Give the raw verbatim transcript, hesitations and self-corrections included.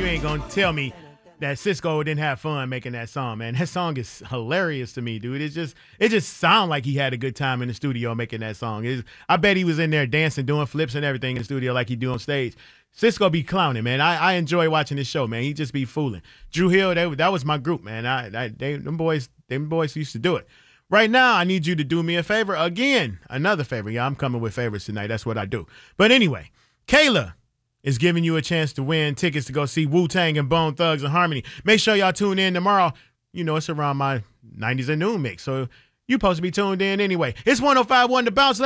you ain't gonna tell me that Cisco didn't have fun making that song, man. That song is hilarious to me, dude. It's just it just sounds like he had a good time in the studio making that song. It's, I bet he was in there dancing, doing flips and everything in the studio like he do on stage. Cisco be clowning, man. I, I enjoy watching this show, man. He just be fooling. Drew Hill, they, that was my group, man. I, I they them boys, them boys used to do it. Right now, I need you to do me a favor again. Another favor. Yeah, I'm coming with favors tonight. That's what I do. But anyway, Kayla is giving you a chance to win tickets to go see Wu-Tang and Bone Thugs and Harmony. Make sure y'all tune in tomorrow. You know, it's around my nineties and noon mix, so you're supposed to be tuned in anyway. It's one oh five point one The Bounce.